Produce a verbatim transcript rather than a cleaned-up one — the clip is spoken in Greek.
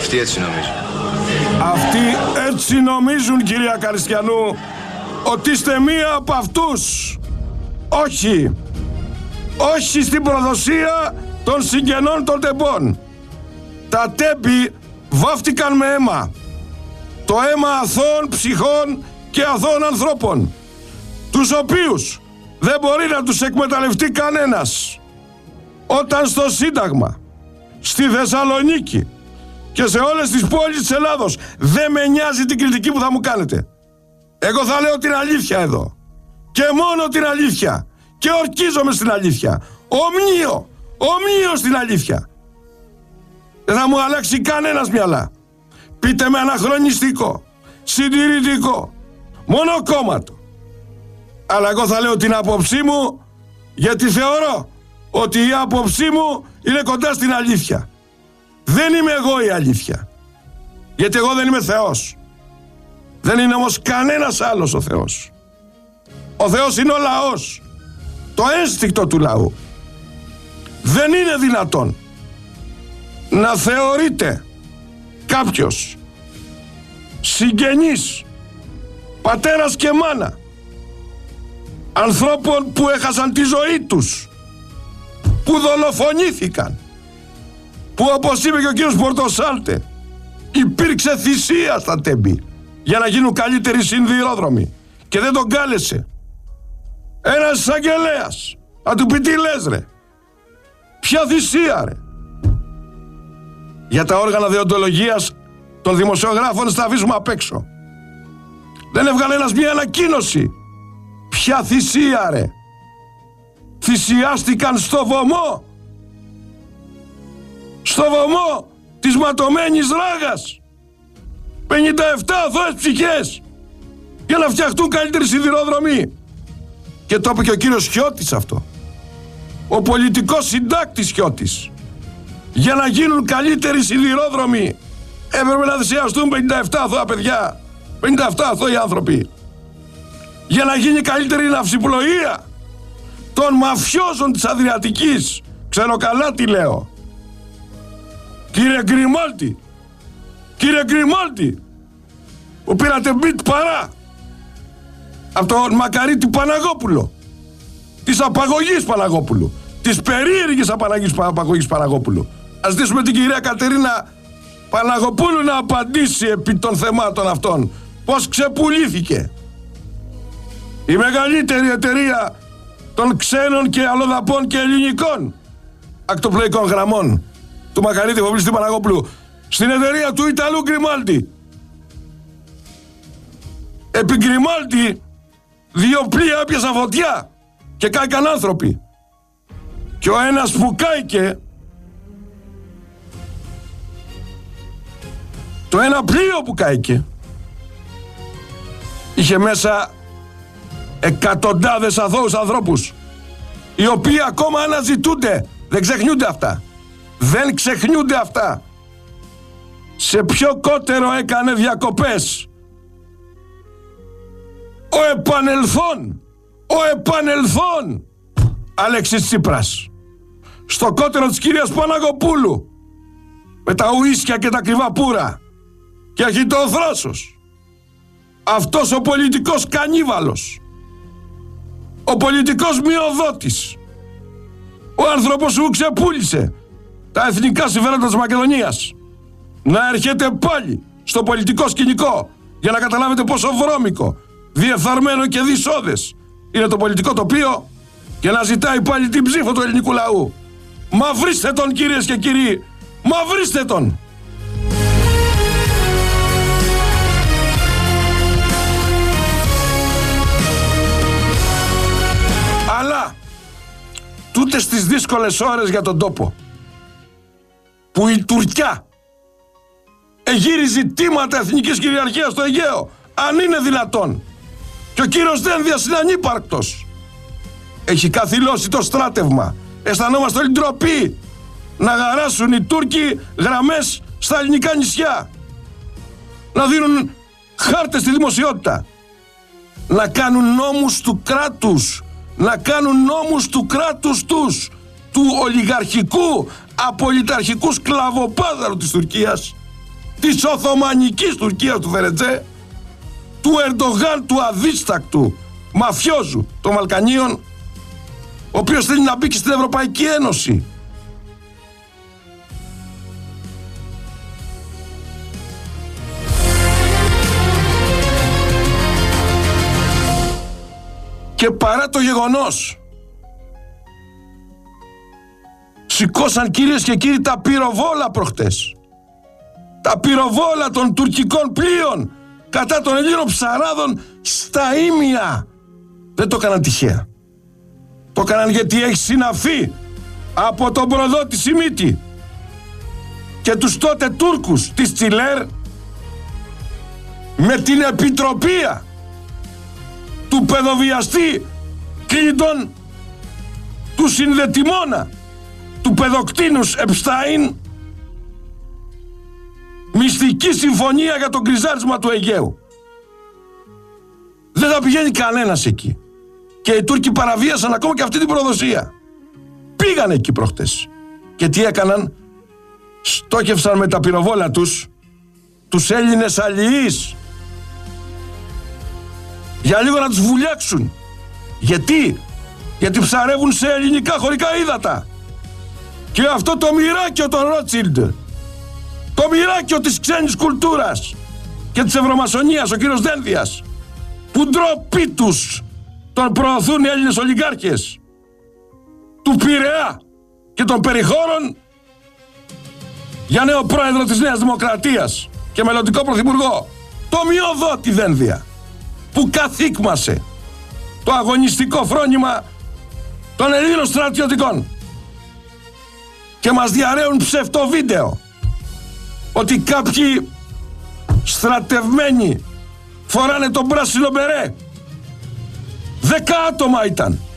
Αυτοί έτσι νομίζουν. Αυτοί έτσι νομίζουν, κυρία Καριστιανού, ότι είστε μία από αυτούς. Όχι. Όχι στην προδοσία των συγγενών των τεμπών. Τα τέμπη βάφτηκαν με αίμα. Το αίμα αθώων ψυχών και αθώων ανθρώπων, τους οποίους δεν μπορεί να τους εκμεταλλευτεί κανένας. Όταν στο Σύνταγμα, στη Θεσσαλονίκη και σε όλες τις πόλεις της Ελλάδος δεν με νοιάζει την κριτική που θα μου κάνετε. Εγώ θα λέω την αλήθεια εδώ. Και μόνο την αλήθεια. Και ορκίζομαι στην αλήθεια. Ομνίω, ομνίω στην αλήθεια. Δεν θα μου αλλάξει κανένας μυαλά. Πείτε με αναχρονιστικό, συντηρητικό, μονοκόμματο. Αλλά εγώ θα λέω την άποψή μου, γιατί θεωρώ ότι η άποψή μου είναι κοντά στην αλήθεια. Δεν είμαι εγώ η αλήθεια. Γιατί εγώ δεν είμαι Θεός. Δεν είναι όμως κανένας άλλος ο Θεός. Ο Θεός είναι ο λαός. Το ένστικτο του λαού. Δεν είναι δυνατόν να θεωρείται κάποιος συγγενής, πατέρας και μάνα ανθρώπων που έχασαν τη ζωή τους, που δολοφονήθηκαν, που όπως είπε και ο κύριος Πορτοσάλτε, υπήρξε θυσία στα τέμπη για να γίνουν καλύτεροι σιδηρόδρομοι και δεν τον κάλεσε ένας εισαγγελέας να του πει τι λες ρε, ποια θυσία ρε. Για τα όργανα δεοντολογίας των δημοσιογράφων στα αφήσουμε απ' έξω. Δεν έβγαλε ένας μια ανακοίνωση. Ποια θυσία ρε. Θυσιάστηκαν στο βωμό. Στο βωμό της ματωμένης ράγας. πενήντα επτά αθώες ψυχές για να φτιαχτούν καλύτεροι σιδηρόδρομοι. Και το είπε και ο κύριος Χιώτης αυτό. Ο πολιτικός συντάκτης Χιώτης. Για να γίνουν καλύτεροι σιδηρόδρομοι έπρεπε να θυσιαστούν πενήντα επτά αθώα παιδιά, πενήντα επτά αθώοι άνθρωποι. Για να γίνει καλύτερη ναυσιπλοεία των μαφιόζων της Αδριατικής. Ξέρω καλά τι λέω. Κύριε Γκριμάλτη, κύριε Γκριμάλτη, που πήρατε μπιτ παρά από τον Μακαρίτη Παναγόπουλο, της απαγωγής Παναγόπουλου, της περίεργης απαγωγής Παναγόπουλου. Ας ζητήσουμε την κυρία Κατερίνα Παναγοπούλου να απαντήσει επί των θεμάτων αυτών. Πώς ξεπουλήθηκε η μεγαλύτερη εταιρεία των ξένων και αλλοδαπών και ελληνικών ακτοπλοϊκών γραμμών του Μακαρίτη Φοβλιστή Παναγόπουλου στην εταιρεία του Ιταλού Γκριμάλτη. Επί Γκριμάλτη δύο πλοία έπιασαν φωτιά και κάηκαν άνθρωποι. Και ο ένας που κάηκε, το ένα πλοίο που κάηκε, είχε μέσα εκατοντάδες αθώους ανθρώπους, οι οποίοι ακόμα αναζητούνται. Δεν ξεχνιούνται αυτά. Δεν ξεχνιούνται αυτά. Σε ποιο κότερο έκανε διακοπές ο επανελθόν, ο επανελθόν Αλέξης Τσίπρας? Στο κότερο της κυρίας Παναγοπούλου, με τα ουίσκια και τα κρυβά πουρα και αρχιτό θράσος. Αυτός ο πολιτικός κανίβαλος, ο πολιτικός μειοδότης, ο άνθρωπος που ξεπούλησε τα εθνικά συμφέροντα της Μακεδονίας, να έρχεται πάλι στο πολιτικό σκηνικό για να καταλάβετε πόσο βρώμικο, διεφθαρμένο και δυσώδες είναι το πολιτικό τοπίο, και να ζητάει πάλι την ψήφο του ελληνικού λαού. Μαυρίστε τον, κυρίες και κύριοι, μαυρίστε τον. Αλλά τούτες στις δύσκολες ώρες για τον τόπο, που η Τουρκιά εγείρει ζητήματα εθνικής κυριαρχίας στο Αιγαίο, αν είναι δυνατόν, και ο κύριος Δένδιας είναι ανύπαρκτος, έχει καθυλώσει το στράτευμα, αισθανόμαστε όλη ντροπή να γαράσουν οι Τούρκοι γραμμές στα ελληνικά νησιά, να δίνουν χάρτες στη δημοσιότητα, να κάνουν νόμους του κράτους, να κάνουν νόμους του κράτους τους, του ολιγαρχικού, απολυταρχικού σκλαβοπάδαρου της Τουρκίας, της Οθωμανικής Τουρκίας του Φερετζέ, του Ερντογάν, του αδίστακτου μαφιόζου των Βαλκανίων, ο οποίος θέλει να μπει και στην Ευρωπαϊκή Ένωση. Και παρά το γεγονός, σηκώσαν, κυρίες και κύριοι, τα πυροβόλα προχτές. Τα πυροβόλα των τουρκικών πλοίων κατά των Ελλήνων ψαράδων στα Ήμια. Δεν το έκαναν τυχαία. Το έκαναν γιατί έχει συναφή από τον προδότη Σιμίτη και τους τότε Τούρκους της Τσιλέρ με την επιτροπία του παιδοβιαστή Κλίντον, του συνδετημόνα του παιδοκτήνους Επστάιν, μυστική συμφωνία για το γκριζάρισμα του Αιγαίου. Δεν θα πηγαίνει κανένας εκεί. Και οι Τούρκοι παραβίασαν ακόμα και αυτή την προδοσία. Πήγαν εκεί προχτές. Και τι έκαναν? Στόχευσαν με τα πυροβόλα τους τους Έλληνες αλληλείς, για λίγο να τους βουλιάξουν. Γιατί? Γιατί ψαρεύουν σε ελληνικά χωρικά ύδατα. Και αυτό το μοιράκιο των Ρότσιλντ, το μοιράκιο της ξένης κουλτούρας και της ευρωμασονίας, ο κύριος Δένδιας, που ντροπή τους τον προωθούν οι Έλληνες ολιγάρχες του Πειραιά και των περιχώρων για νέο πρόεδρο της Νέας Δημοκρατίας και μελλοντικό πρωθυπουργό, το μειοδότη Δένδια, που καθήκμασε το αγωνιστικό φρόνημα των Ελλήνων στρατιωτικών και μας διαρρέουν ψευτοβίντεο ότι κάποιοι στρατευμένοι φοράνε τον πράσινο μπερέ. Δέκα άτομα ήταν